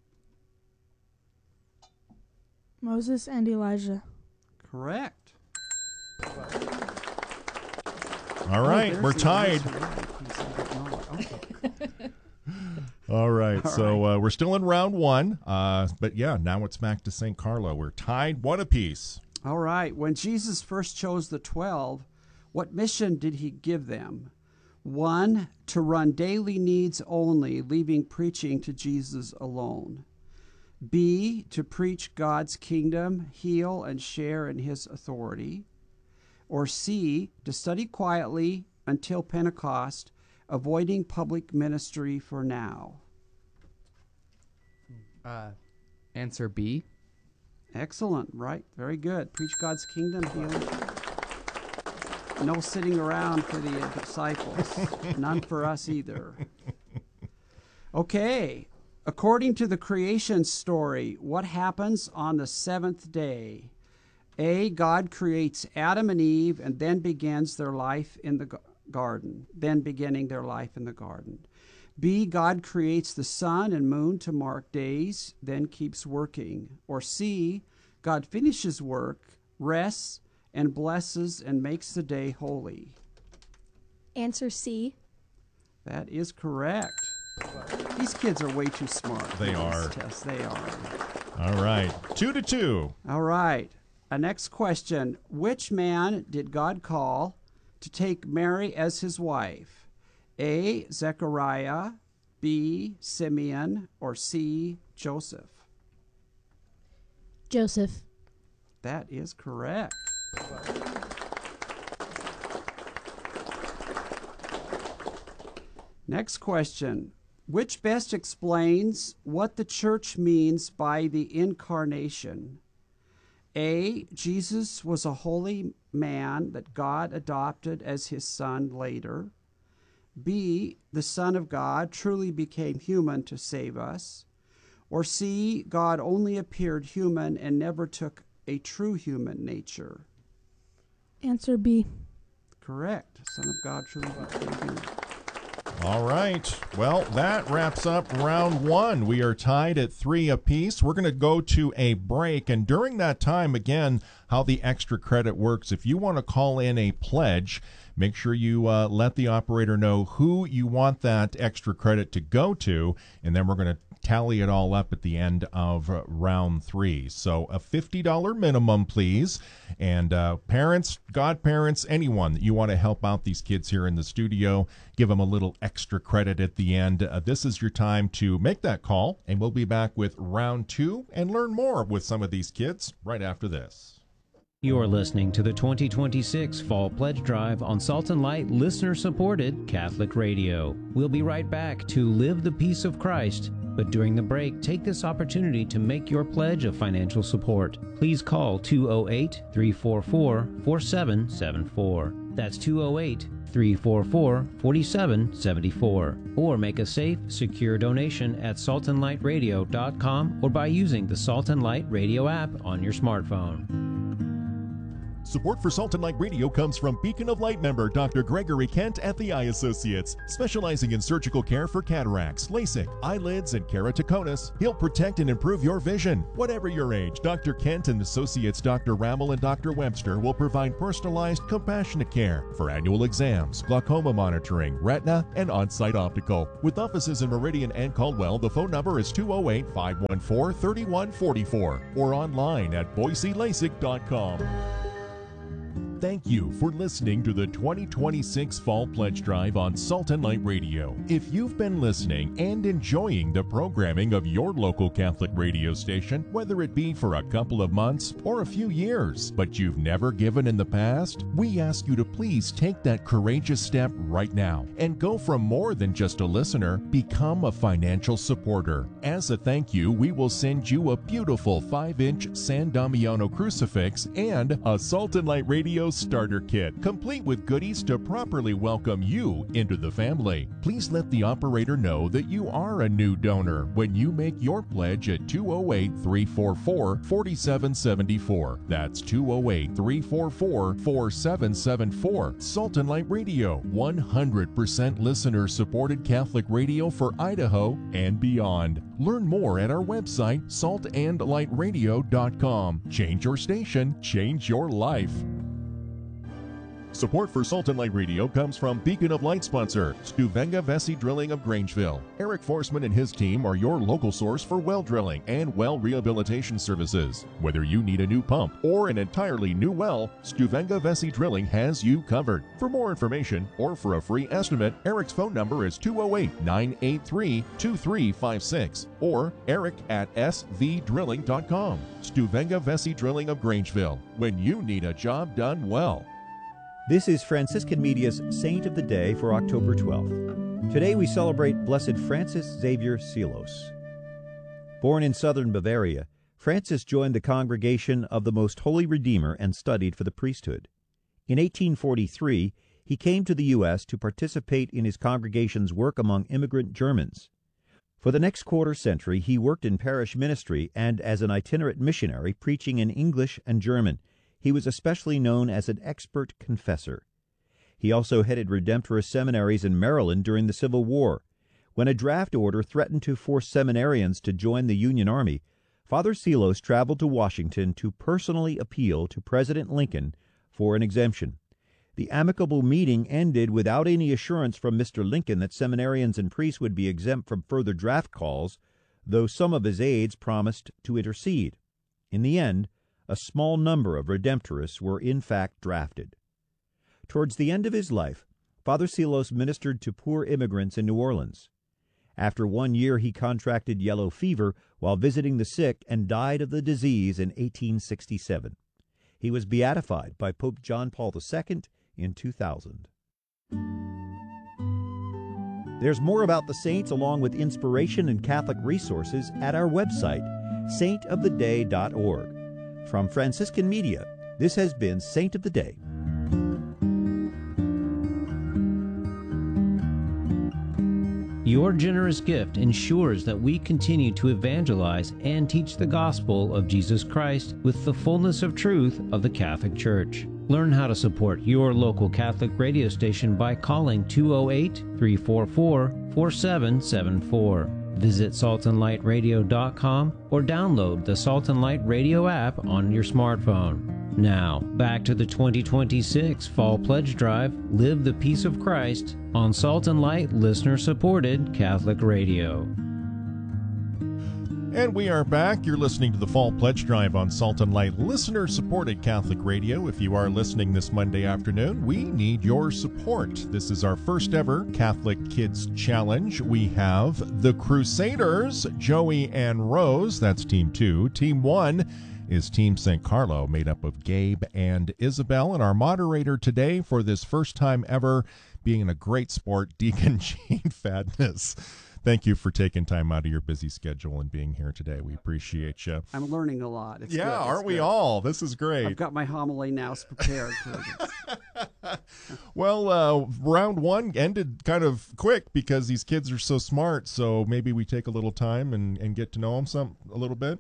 Speaker 15: Moses and Elijah.
Speaker 14: Correct.
Speaker 2: All right, we're tied. All right, so we're still in round one, but yeah, now it's back to St. Carlo. We're tied 1 apiece.
Speaker 14: All right, when Jesus first chose the 12, what mission did he give them? 1, to run daily needs only, leaving preaching to Jesus alone. B, to preach God's kingdom, heal and share in his authority. Or C, to study quietly until Pentecost, avoiding public ministry for now.
Speaker 16: Answer B.
Speaker 14: Excellent, right? Very good. Preach God's kingdom, heal and share. No sitting around for the disciples. None for us either. Okay. According to the creation story, what happens on the 7th day? A, God creates Adam and Eve and then begins their life in the garden. B, God creates the sun and moon to mark days, then keeps working. Or C, God finishes work, rests, and blesses and makes the day holy.
Speaker 15: Answer C.
Speaker 14: That is correct. These kids are way too smart.
Speaker 2: They are.
Speaker 14: Tests. They are.
Speaker 2: All right, 2-2.
Speaker 14: All right. Next question. Which man did God call to take Mary as his wife? A, Zechariah, B, Simeon, or C, Joseph?
Speaker 15: Joseph.
Speaker 14: That is correct. Next question. Which best explains what the church means by the incarnation? A, Jesus was a holy man that God adopted as his son later. B, the Son of God truly became human to save us. Or C, God only appeared human and never took a true human nature.
Speaker 15: Answer B.
Speaker 14: Correct. Son of God truly became human.
Speaker 2: All right. Well, that wraps up round one. We are tied at 3 apiece. We're going to go to a break. And during that time, again, how the extra credit works. If you want to call in a pledge, make sure you let the operator know who you want that extra credit to go to. And then we're going to tally it all up at the end of round 3. So a $50 minimum, please. And parents, godparents, anyone that you want to help out these kids here in the studio, give them a little extra credit at the end. This is your time to make that call, and we'll be back with round 2 and learn more with some of these kids right after this.
Speaker 3: You're listening to the 2026 Fall Pledge Drive on Salt and Light listener-supported Catholic Radio. We'll be right back to Live the Peace of Christ, but during the break, take this opportunity to make your pledge of financial support. Please call 208-344-4774. That's 208-344-4774. 208-344-4774, or make a safe, secure donation at saltandlightradio.com or by using the Salt and Light Radio app on your smartphone.
Speaker 4: Support for Salt and Light Radio comes from Beacon of Light member Dr. Gregory Kent at the Eye Associates. Specializing in surgical care for cataracts, LASIK, eyelids, and keratoconus, he'll protect and improve your vision. Whatever your age, Dr. Kent and Associates Dr. Rammel and Dr. Webster will provide personalized, compassionate care for annual exams, glaucoma monitoring, retina, and on-site optical. With offices in Meridian and Caldwell, the phone number is 208-514-3144 or online at boiselasik.com. Thank you for listening to the 2026 Fall Pledge Drive on Salt and Light Radio. If you've been listening and enjoying the programming of your local Catholic radio station, whether it be for a couple of months or a few years, but you've never given in the past, we ask you to please take that courageous step right now and go from more than just a listener, become a financial supporter. As a thank you, we will send you a beautiful 5-inch San Damiano crucifix and a Salt and Light Radio starter kit, complete with goodies to properly welcome you into the family. Please let the operator know that you are a new donor when you make your pledge at 208-344-4774. That's 208-344-4774. Salt and Light Radio, 100% listener-supported Catholic radio for Idaho and beyond. Learn more at our website, saltandlightradio.com. Change your station, change your life. Support for Salt and Light Radio comes from Beacon of Light sponsor, Stuvenga Vesey Drilling of Grangeville. Eric Forsman and his team are your local source for well drilling and well rehabilitation services. Whether you need a new pump or an entirely new well, Stuvenga Vesey Drilling has you covered. For more information or for a free estimate, Eric's phone number is 208-983-2356 or eric@svdrilling.com. Stuvenga Vesey Drilling of Grangeville, when you need a job done well.
Speaker 17: This is Franciscan Media's Saint of the Day for October 12th. Today we celebrate Blessed Francis Xavier Seelos. Born in southern Bavaria, Francis joined the Congregation of the Most Holy Redeemer and studied for the priesthood. In 1843, he came to the U.S. to participate in his congregation's work among immigrant Germans. For the next quarter century, he worked in parish ministry and as an itinerant missionary preaching in English and German. He was especially known as an expert confessor. He also headed Redemptorist seminaries in Maryland during the Civil War. When a draft order threatened to force seminarians to join the Union Army, Father Seelos traveled to Washington to personally appeal to President Lincoln for an exemption. The amicable meeting ended without any assurance from Mr. Lincoln that seminarians and priests would be exempt from further draft calls, though some of his aides promised to intercede. In the end, a small number of Redemptorists were in fact drafted. Towards the end of his life, Father Seelos ministered to poor immigrants in New Orleans. After 1 year, he contracted yellow fever while visiting the sick and died of the disease in 1867. He was beatified by Pope John Paul II in 2000. There's more about the saints along with inspiration and Catholic resources at our website, saintoftheday.org. From Franciscan Media, this has been Saint of the Day.
Speaker 3: Your generous gift ensures that we continue to evangelize and teach the gospel of Jesus Christ with the fullness of truth of the Catholic Church. Learn how to support your local Catholic radio station by calling 208-344-4774. Visit saltandlightradio.com or download the Salt and Light Radio app on your smartphone. Now, back to the 2026 Fall Pledge Drive, Live the Peace of Christ, on Salt and Light listener-supported Catholic Radio.
Speaker 2: And we are back. You're listening to the Fall Pledge Drive on Salt and Light, listener-supported Catholic Radio. If you are listening this Monday afternoon, we need your support. This is our first ever Catholic Kids Challenge. We have the Crusaders, Joey and Rose. That's Team 2. Team 1 is Team St. Carlo, made up of Gabe and Isabel. And our moderator today for this first time ever, being a great sport, Deacon Gene Fadness. Thank you for taking time out of your busy schedule and being here today. We appreciate you.
Speaker 14: I'm learning a lot. It's
Speaker 2: yeah,
Speaker 14: good.
Speaker 2: aren't we all? This is great.
Speaker 14: I've got my homily now prepared for this.
Speaker 2: Well, round one ended kind of quick because these kids are so smart. So maybe we take a little time and get to know them a little bit.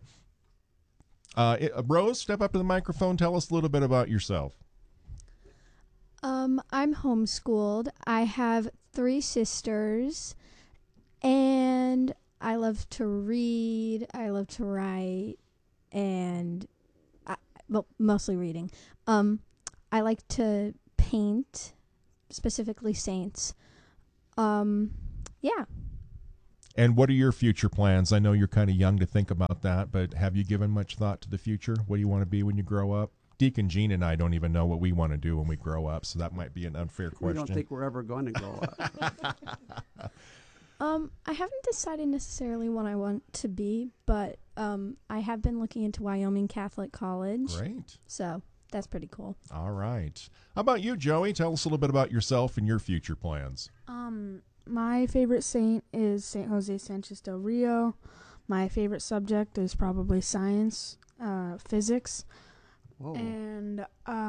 Speaker 2: Rose, step up to the microphone. Tell us a little bit about yourself.
Speaker 15: I'm homeschooled. I have 3 sisters, and I love to read. I love to write, and mostly reading. I like to paint, specifically saints. Yeah.
Speaker 2: And what are your future plans? I know you're kind of young to think about that, but have you given much thought to the future? What do you want to be when you grow up? Deacon Gene and I don't even know what we want to do when we grow up, so that might be an unfair question.
Speaker 14: We don't think we're ever going to grow up.
Speaker 15: I haven't decided necessarily what I want to be, but I have been looking into Wyoming Catholic College.
Speaker 2: Great.
Speaker 15: So that's pretty cool.
Speaker 2: All right. How about you, Joey? Tell us a little bit about yourself and your future plans.
Speaker 18: My favorite saint is Saint Jose Sanchez del Rio. My favorite subject is probably science, physics.
Speaker 14: Whoa.
Speaker 18: And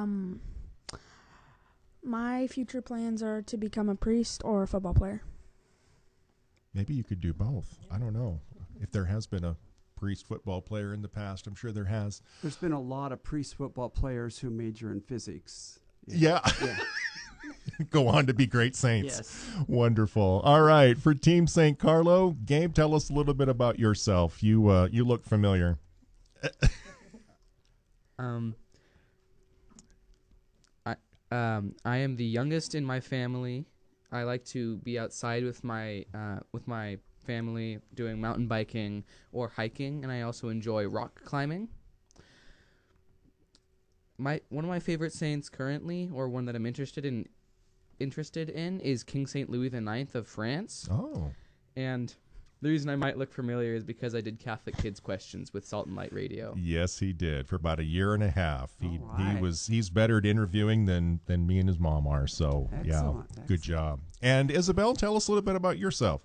Speaker 18: my future plans are to become a priest or a football player.
Speaker 2: Maybe you could do both. I don't know. If there has been a priest football player in the past, I'm sure there has.
Speaker 14: There's been a lot of priest football players who major in physics.
Speaker 2: Yeah. Go on to be great saints.
Speaker 14: Yes.
Speaker 2: Wonderful. All right. For Team St. Carlo, Gabe, tell us a little bit about yourself. You look familiar.
Speaker 16: I am the youngest in my family. I like to be outside with my family doing mountain biking or hiking, and I also enjoy rock climbing. One of my favorite saints currently, or one that I'm interested in, is King Saint Louis IX of France.
Speaker 2: Oh. And
Speaker 16: the reason I might look familiar is because I did Catholic Kids Questions with Salt and Light Radio.
Speaker 2: Yes, he did for about a year and a half.
Speaker 14: Right.
Speaker 2: He's better at interviewing than me and his mom are. So
Speaker 14: Excellent.
Speaker 2: Yeah, good job. And Isabel, tell us a little bit about yourself.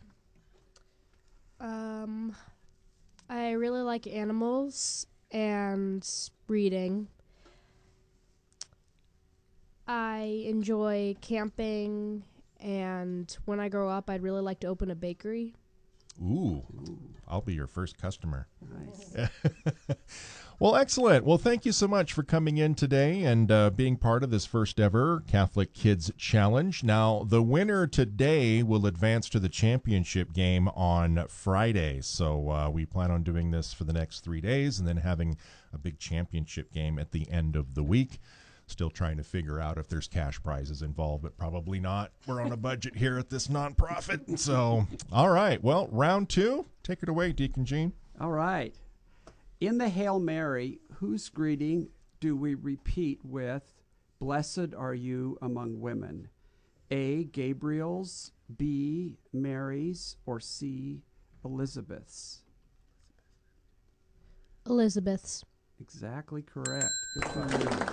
Speaker 15: I really like animals and reading. I enjoy camping, and when I grow up, I'd really like to open a bakery.
Speaker 2: Ooh. I'll be your first customer.
Speaker 14: Nice.
Speaker 2: Well, excellent. Well, thank you so much for coming in today and being part of this first ever Catholic Kids Challenge. Now, the winner today will advance to the championship game on Friday. So we plan on doing this for the next 3 days and then having a big championship game at the end of the week. Still trying to figure out if there's cash prizes involved, but probably not. We're on a budget here at this nonprofit. So, all right. Well, round 2. Take it away, Deacon Gene.
Speaker 14: All right. In the Hail Mary, whose greeting do we repeat with, "Blessed are you among women"? A, Gabriel's, B, Mary's, or C, Elizabeth's?
Speaker 15: Elizabeth's.
Speaker 14: Exactly correct. Good for you.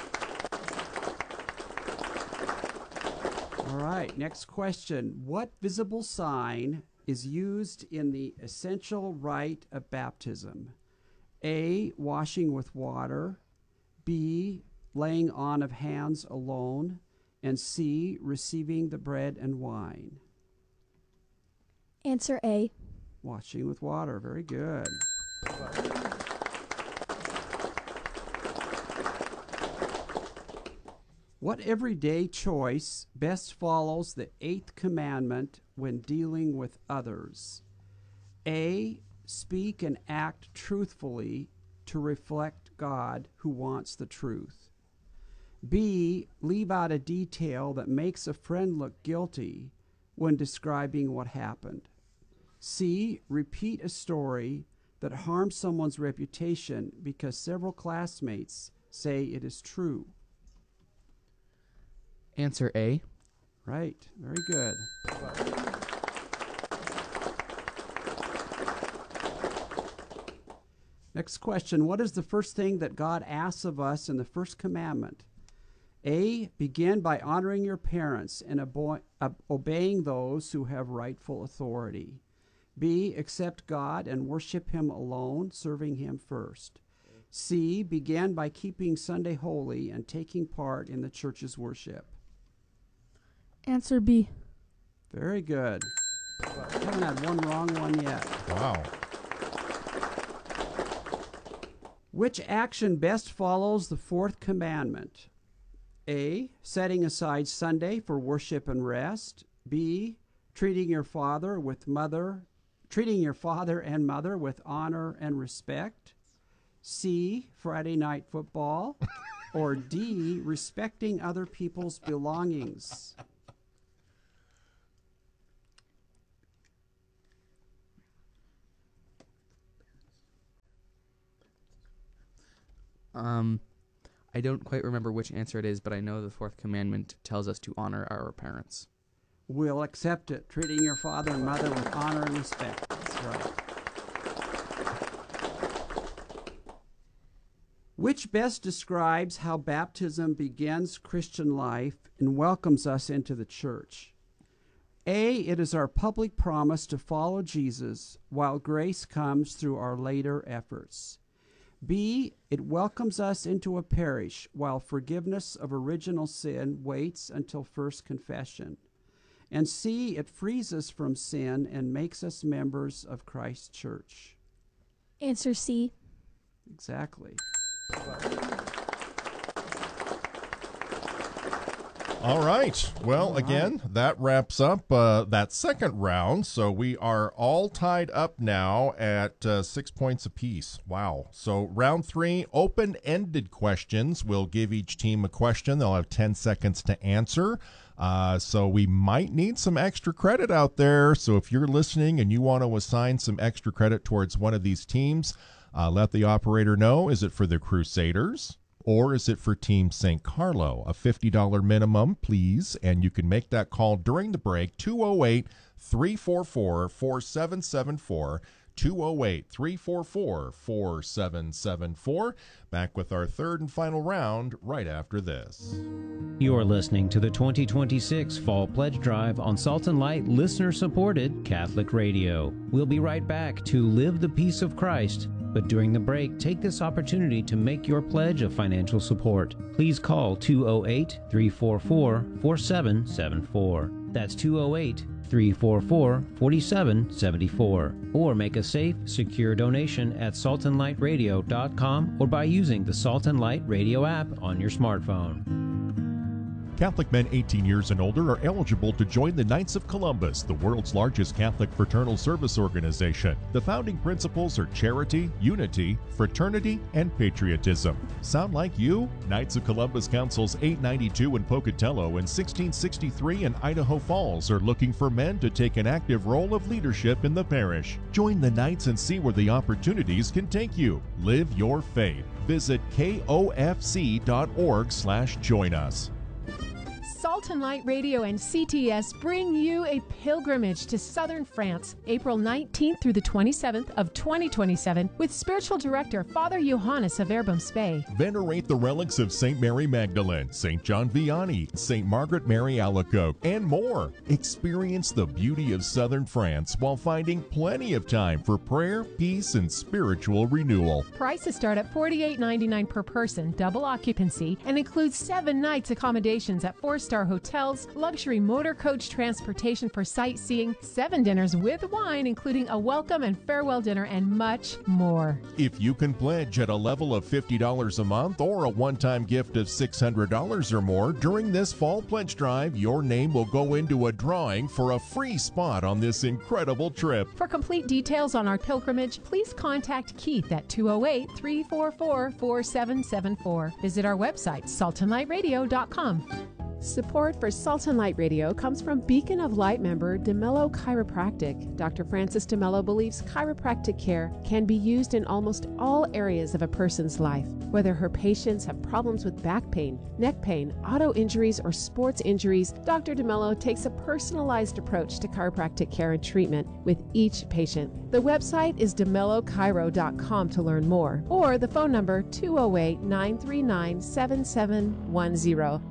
Speaker 14: All right, next question. What visible sign is used in the essential rite of baptism? A, washing with water, B, laying on of hands alone, and C, receiving the bread and wine?
Speaker 15: Answer A.
Speaker 14: Washing with water. Very good. What everyday choice best follows the 8th commandment when dealing with others? A, speak and act truthfully to reflect God who wants the truth. B, leave out a detail that makes a friend look guilty when describing what happened. C, repeat a story that harms someone's reputation because several classmates say it is true.
Speaker 16: Answer A.
Speaker 14: Right. Very good. Next question. What is the first thing that God asks of us in the first commandment? A, begin by honoring your parents and obeying those who have rightful authority. B, accept God and worship Him alone, serving Him first. C, begin by keeping Sunday holy and taking part in the church's worship.
Speaker 18: Answer B.
Speaker 14: Very good. Haven't had one wrong one yet.
Speaker 2: Wow.
Speaker 14: Which action best follows the fourth commandment? A, setting aside Sunday for worship and rest. B, treating your father and mother with honor and respect. C, Friday night football. Or D, respecting other people's belongings.
Speaker 16: I don't quite remember which answer it is, but I know the fourth commandment tells us to honor our parents.
Speaker 14: We'll accept it. Treating your father and mother with honor and respect. That's right. Which best describes how baptism begins Christian life and welcomes us into the church? A, it is our public promise to follow Jesus while grace comes through our later efforts. B, it welcomes us into a parish while forgiveness of original sin waits until first confession. And C, it frees us from sin and makes us members of Christ's church.
Speaker 15: Answer C.
Speaker 14: Exactly.
Speaker 2: All right. Well, again, that wraps up that second round. So we are all tied up now at 6 points apiece. Wow. So round 3, open-ended questions. We'll give each team a question. They'll have 10 seconds to answer. So we might need some extra credit out there. So if you're listening and you want to assign some extra credit towards one of these teams, let the operator know. Is it for the Crusaders? Or is it for Team St. Carlo? A $50 minimum, please. And you can make that call during the break, 208-344-4774, 208-344-4774. Back with our third and final round right after this.
Speaker 3: You're listening to the 2026 Fall Pledge Drive on Salt and Light listener-supported Catholic Radio. We'll be right back to Live the Peace of Christ. But during the break, take this opportunity to make your pledge of financial support. Please call 208-344-4774. That's 208-344-4774. Or make a safe, secure donation at saltandlightradio.com or by using the Salt and Light Radio app on your smartphone.
Speaker 2: Catholic men 18 years and older are eligible to join the Knights of Columbus, the world's largest Catholic fraternal service organization. The founding principles are charity, unity, fraternity, and patriotism. Sound like you? Knights of Columbus Councils 892 in Pocatello and 1663 in Idaho Falls are looking for men to take an active role of leadership in the parish. Join the Knights and see where the opportunities can take you. Live your faith. Visit kofc.org/join us.
Speaker 19: Salt and Light Radio and CTS bring you a pilgrimage to southern France, April 19th through the 27th of 2027, with spiritual director Father Johannes of Verbum Spey.
Speaker 2: Venerate the relics of St. Mary Magdalene, St. John Vianney, St. Margaret Mary Alacoque, and more. Experience the beauty of southern France while finding plenty of time for prayer, peace, and spiritual renewal.
Speaker 19: Prices start at $48.99 per person, double occupancy, and includes 7 nights accommodations at 4-star hotels, luxury motor coach transportation for sightseeing, 7 dinners with wine, including a welcome and farewell dinner, and much more.
Speaker 2: If you can pledge at a level of $50 a month or a one-time gift of $600 or more during this fall pledge drive, your name will go into a drawing for a free spot on this incredible trip.
Speaker 19: For complete details on our pilgrimage, please contact Keith at 208-344-4774. Visit our website, saltandlightradio.com. Support for Salt and Light Radio comes from Beacon of Light member DeMello Chiropractic. Dr. Francis DeMello believes chiropractic care can be used in almost all areas of a person's life. Whether her patients have problems with back pain, neck pain, auto injuries, or sports injuries, Dr. DeMello takes a personalized approach to chiropractic care and treatment with each patient. The website is DeMelloChiro.com to learn more, or the phone number 208-939-7710.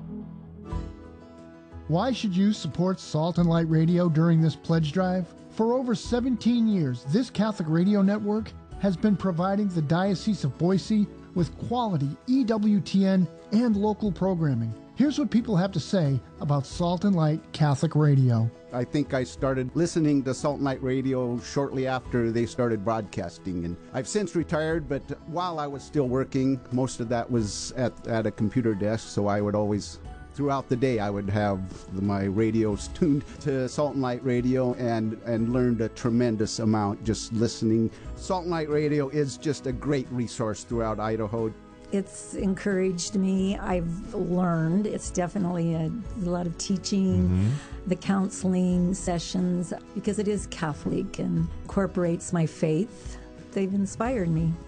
Speaker 5: Why should you support Salt and Light Radio during this pledge drive? For over 17 years, this Catholic radio network has been providing the Diocese of Boise with quality EWTN and local programming. Here's what people have to say about Salt and Light Catholic Radio.
Speaker 20: I think I started listening to Salt and Light Radio shortly after they started broadcasting, and I've since retired, but while I was still working, most of that was at a computer desk, so I would always, throughout the day, I would have my radios tuned to Salt and Light Radio and learned a tremendous amount just listening. Salt and Light Radio is just a great resource throughout Idaho.
Speaker 21: It's encouraged me. I've learned. It's definitely a lot of teaching, the counseling sessions, because it is Catholic and incorporates my faith. They've inspired me.